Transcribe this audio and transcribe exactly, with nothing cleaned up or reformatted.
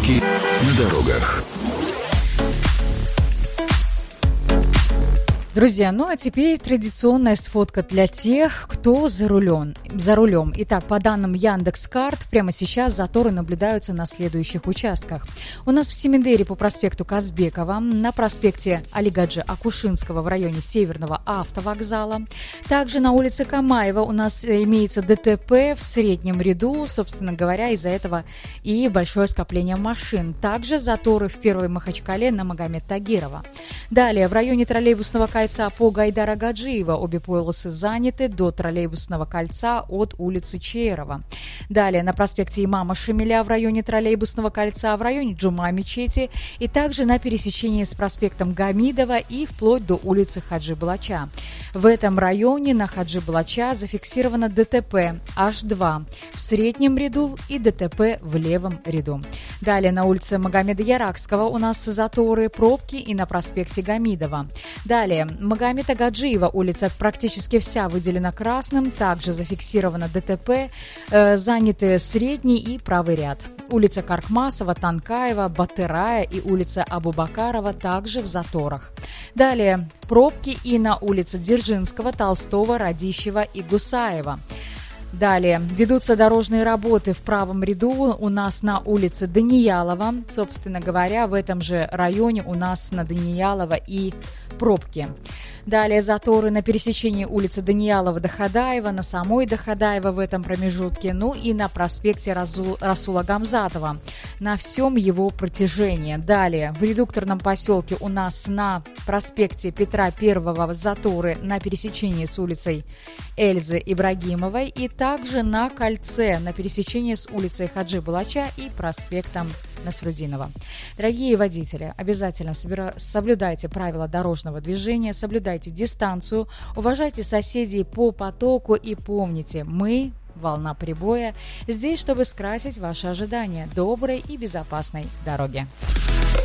Пробки на дорогах. Друзья, ну а теперь традиционная сфотка для тех, кто за рулем. За рулем. Итак, по данным Яндекс.Карт, прямо сейчас заторы наблюдаются на следующих участках. У нас в Семендере по проспекту Казбекова, на проспекте Алигаджи Акушинского в районе Северного автовокзала. Также на улице Камаева у нас имеется ДТП в среднем ряду, собственно говоря, из-за этого и большое скопление машин. Также заторы в Первой Махачкале на Магомед Тагирова. Далее, в районе троллейбусного кольца по Гайдара Гаджиева обе полосы заняты до троллейбусного кольца от улицы Чейрова. Далее на проспекте Имама Шамиля в районе троллейбусного кольца, в районе Джума мечети и также на пересечении с проспектом Гамидова и вплоть до улицы Хаджи Балача. В этом районе на Хаджи Балача зафиксировано ДТП аш два в среднем ряду и ДТП в левом ряду. Далее на улице Магомеда Яракского у нас заторы, пробки и на проспекте Гамидова. Далее Магомеда Гаджиева улица практически вся выделена красным, также зафиксировано ДТП, э, заняты средний и правый ряд. Улица Каркмасова, Танкаева, Батырая и улица Абубакарова также в заторах. Далее пробки и на улице Дзержинского, Толстого, Радищева и Гусаева. Далее ведутся дорожные работы в правом ряду у нас на улице Даниялова. Собственно говоря, в этом же районе у нас на Даниялова и пробки. Далее заторы на пересечении улицы Даниялова до Хадаева, на самой Доходаева в этом промежутке, ну и на проспекте Расу, Расула Гамзатова на всем его протяжении. Далее в редукторном поселке у нас на проспекте Петра Первого заторы на пересечении с улицей Эльзы Ибрагимовой и также на кольце на пересечении с улицей Хаджи Балача и проспектом Насрудинова. Дорогие водители, обязательно собира... соблюдайте правила дорожного движения, соблюдайте дистанцию, уважайте соседей по потоку и помните, мы, волна прибоя, здесь, чтобы скрасить ваши ожидания доброй и безопасной дороги.